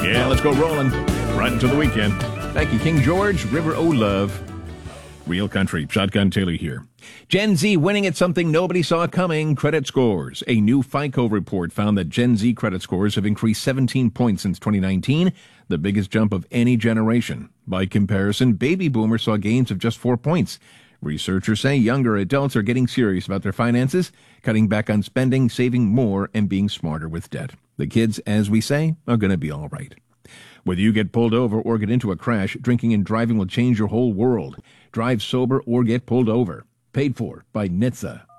Yeah, let's go rolling. Right into the weekend. Thank you, King George, River O' Love. Real Country, Shotgun Taylor here. Gen Z winning at something nobody saw coming, credit scores. A new FICO report found that Gen Z credit scores have increased 17 points since 2019, the biggest jump of any generation. By comparison, baby boomers saw gains of just 4 points. Researchers say younger adults are getting serious about their finances, cutting back on spending, saving more, and being smarter with debt. The kids, as we say, are going to be all right. Whether you get pulled over or get into a crash, drinking and driving will change your whole world. Drive sober or get pulled over. Paid for by NHTSA.